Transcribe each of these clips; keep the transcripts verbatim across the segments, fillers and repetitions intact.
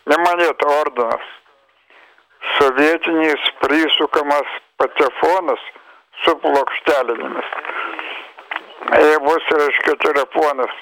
nemanėta ordinas. Sovietinis prisukamas patefonas su plokštelėmis. Ir bus, reiškia, telefonas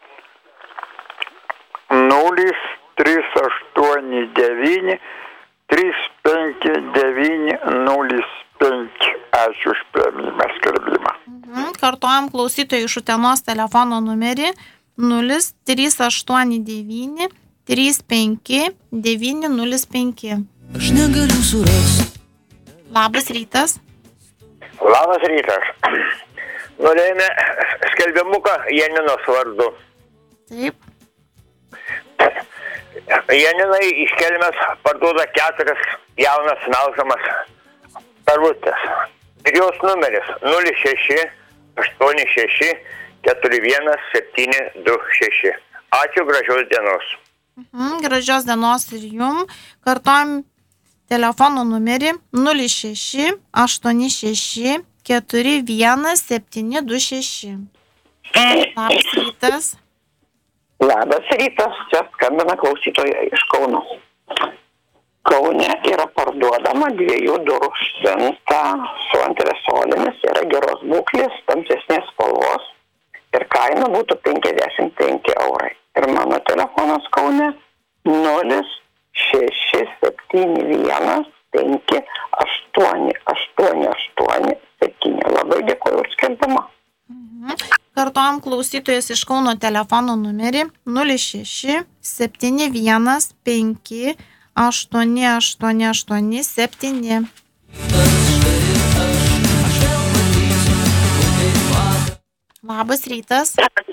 nulis trys aštuoni devyni trys penki devyni nulis penki. Ačiū už priėmimą, skelbimą. Mhm. Kartuojam klausytojų iš Utenos telefono numerį nulis trys aštuoni devyni trys penki devyni nulis penki. Aš negaliu surasti. Labas rytas. Labas rytas. Norėjome skelbimuką Janinos vardu. Taip. Janinai iš Kelmės parduoda keturias jaunas melžamas karvutės. Ir jos numeris nulis šeši aštuoni šeši keturi vienas septyni du šeši. Ačiū, gražios dienos. Mhm, gražios dienos ir jum. Kartuojam telefono numerį nulis šeši aštuoni šeši keturi vienas septyni du šeši. Labas rytas. Labas rytas, čia skambina klausytoja iš Kauno. Kaune yra parduodama dviejų durų spinta su antresolėmis, yra geros būklės, tamsesnės spalvos ir kaina būtų penkiasdešimt penki eurai. Ir mano telefonas Kaune nulis šeši septyni vienas penki aštuoni aštuoni aštuoni septyni. Labai dėkuoju už skelbimą. Mhm. Kartuojam klausytojas iš Kauno telefono numerį nulis šeši septyni vienas penki aštuoni aštuoni aštuoni septyni. Labas rytas.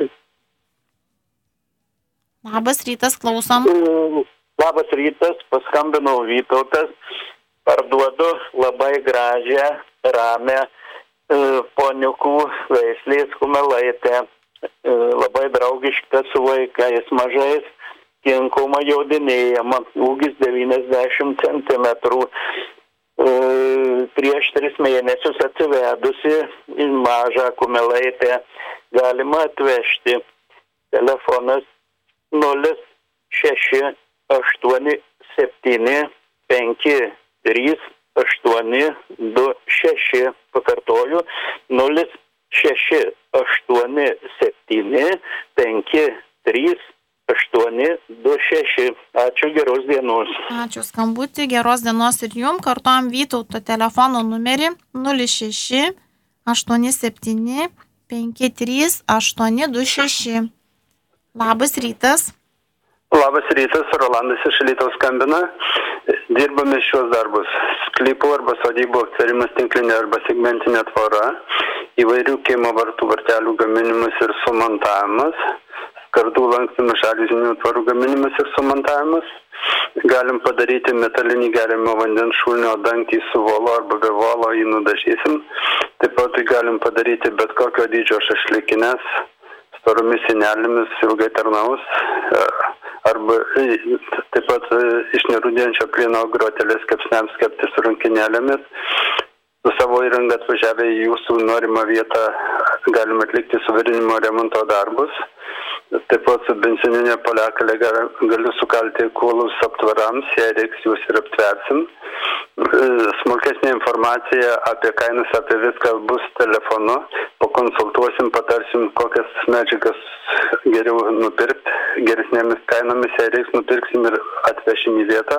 Labas rytas, klausom. Labas rytas, paskambinau Vytautas, parduodu labai gražią, ramę poniukų veislės kumelaitę, labai draugiška su vaikais mažais, kinkuma jaudinėjama, ūgis devyniasdešimt centimetrų, prieš tris mėnesius atsivedusi į mažą kumelaitę, galima atvežti. Telefonas nulis šeši aštuoni septyni penki trys aštuoni du šeši. Pakartoju, nulis šeši aštuoni septyni penki trys aštuoni du šeši. Ačiū, geros dienos. Ačiū skambutį, geros dienos ir jum. Kartuojam Vytauto telefono numerį nulis šeši aštuoni septyni penki trys aštuoni du šeši. Labas rytas. Labas rytas, Rolandas iš Alytaus skambina. Dirbame šios darbus. Sklypų arba sodybų aptverimas tinklinė arba segmentinė tvora, įvairių kiemo vartų vartelių gaminimas ir sumontavimas, skardų lankstymo žaliuzinių tvorų gaminimas ir sumontavimas. Galim padaryti metalinį geriamo vandens šulinio dangtį su volo arba be volo, jį nudažysim. Taip pat galim padaryti bet kokio dydžio šašlikinės, storomis sienelėmis, ilgai tarnaus, arba taip pat iš nerūdijančio plieno grotelės kepsniams kepti su rankinėlėmis. Su savo įranga atvažiavę į jūsų norimą vietą galime atlikti suvirinimo remonto darbus. Taip pat su benzininė poliakalė galiu sukalti kuolus aptvarams, jei reiks jūs ir aptversim. Smulkesnė informacija apie kainas, apie viską bus telefonu. Pakonsultuosim, patarsim, kokias medžiagas geriau nupirkti. Geresnėmis kainomis, jei reiks, nupirksim ir atvešim į vietą.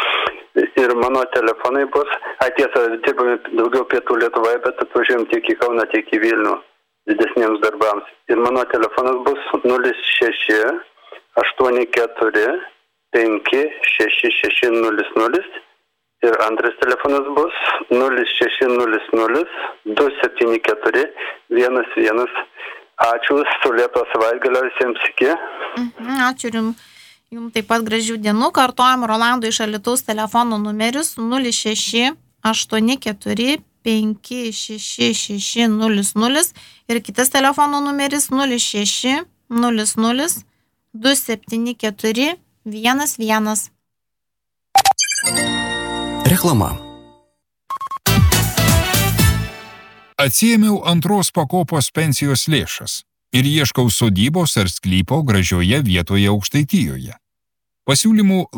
Ir mano telefonai bus, tiesa, dirbame daugiau pietų Lietuvoje, bet atvažiuojam tiek į Kauną, tiek į Vilnių didesniems darbams. Ir mano telefonas bus nulis šeši aštuoni keturi penki šeši šeši nulis nulis ir antras telefonas bus nulis šeši nulis nulis du septyni keturi vienas vienas. Ačiū, su lėto savaitgalio visiems iki. Mhm, ačiū jums. Jums taip pat gražių dienų. Kartuojam Rolando iš Alytaus telefono numeris nulis šeši aštuoni keturi penki šeši šeši nulis nulis ir kitas telefono numeris nulis šeši nulis nulis du septyni keturi vienas vienas. Reklama. Atsiėmiau antros pakopos pensijos lėšas ir ieškau sodybos ar sklypo gražioje vietoje Aukštaitijoje. Pasiūlymų